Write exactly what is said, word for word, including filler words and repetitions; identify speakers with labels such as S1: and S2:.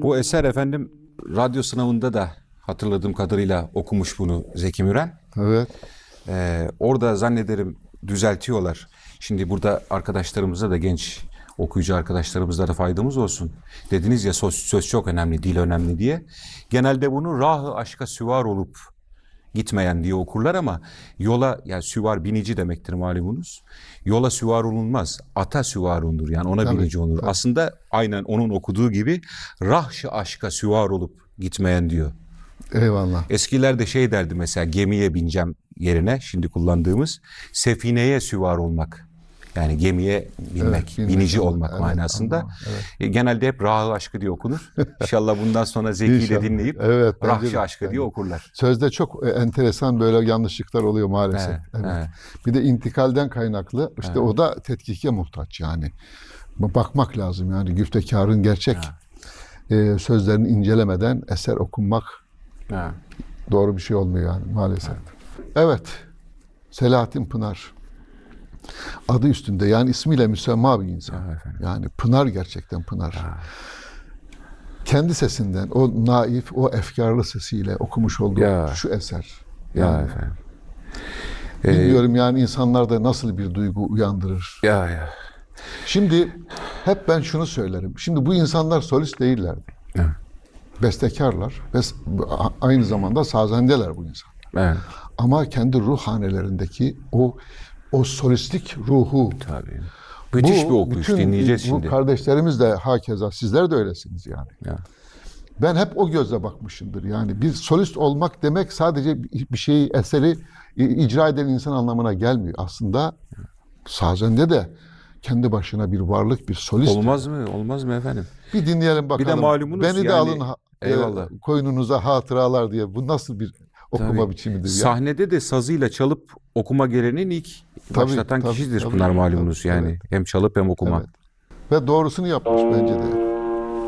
S1: Bu eser efendim radyo sınavında da hatırladığım kadarıyla okumuş bunu Zeki Müren.
S2: Evet.
S1: Ee, orada zannederim düzeltiyorlar. Şimdi burada arkadaşlarımıza da, genç okuyucu arkadaşlarımıza da faydamız olsun. Dediniz ya söz, söz çok önemli, dil önemli diye. Genelde bunu rah-ı aşka süvar olup gitmeyen diye okurlar ama yola, yani süvar binici demektir malumunuz. Yola süvar olunmaz. Ata süvar olunur. Yani ona
S2: Tabii,
S1: binici olunur.
S2: tabii.
S1: Aslında aynen onun okuduğu gibi rah-ı aşka süvar olup gitmeyen diyor.
S2: Eyvallah.
S1: Eskiler de şey derdi mesela, gemiye bineceğim yerine şimdi kullandığımız sefineye süvar olmak. Yani gemiye binmek,
S2: Evet, binmek,
S1: binici
S2: evet,
S1: olmak
S2: evet,
S1: manasında.
S2: anladım, evet.
S1: E, genelde hep rah-ı aşkı diye okunur. İnşallah bundan sonra Zeki'yi de
S2: İnşallah.
S1: dinleyip
S2: Evet, bence
S1: rah-ı
S2: de,
S1: aşkı
S2: bence
S1: diye
S2: de.
S1: okurlar.
S2: Sözde çok e, enteresan böyle yanlışlıklar oluyor maalesef.
S1: Evet,
S2: Evet.
S1: evet.
S2: Bir de intikalden kaynaklı. İşte
S1: Evet.
S2: o da tetkike muhtaç yani. Bakmak lazım yani güftekarın gerçek e, sözlerini incelemeden eser okunmak
S1: Ha.
S2: doğru bir şey olmuyor yani maalesef. Evet. Selahattin Pınar. Adı üstünde yani ismiyle müsemma bir insan.
S1: Ya efendim.
S2: Yani Pınar, gerçekten Pınar. Kendi sesinden, o naif, o efkarlı sesiyle okumuş olduğu
S1: Ya.
S2: şu eser.
S1: Ya
S2: Yani
S1: efendim. Ee,
S2: bilmiyorum yani insanlarda nasıl bir duygu uyandırır.
S1: ya ya.
S2: Şimdi hep ben şunu söylerim. Şimdi bu insanlar solist değillerdi.
S1: Evet.
S2: Bestekarlar ve s- aynı zamanda sazendeler bu insanlar.
S1: Evet.
S2: Ama kendi ruh hanelerindeki o o solistlik ruhu,
S1: Tabii. Müthiş bir okuyuş.
S2: bütün
S1: Dinleyeceğiz
S2: bu
S1: şimdi.
S2: kardeşlerimiz de hakeza, sizler de öylesiniz yani.
S1: Ya.
S2: Ben hep o gözle bakmışımdır. Yani bir solist olmak demek sadece bir şeyi, eseri icra eden insan anlamına gelmiyor. Aslında sazende de kendi başına bir varlık, bir solist.
S1: Olmaz mı? Olmaz mı efendim?
S2: Bir dinleyelim bakalım.
S1: Bir de malumunuz
S2: Beni de
S1: yani-
S2: alın ha-
S1: Eyvallah.
S2: e, koynunuza hatıralar diye. Bu nasıl bir okuma
S1: Tabii.
S2: biçimidir ya?
S1: Sahnede de sazıyla çalıp okuma gelenin ilk
S2: Tabii,
S1: başlatan
S2: tabii,
S1: kişidir
S2: tabii,
S1: Pınar malumunuz
S2: tabii,
S1: yani.
S2: evet.
S1: Hem çalıp hem okuma.
S2: Evet. Ve doğrusunu yapmış bence de.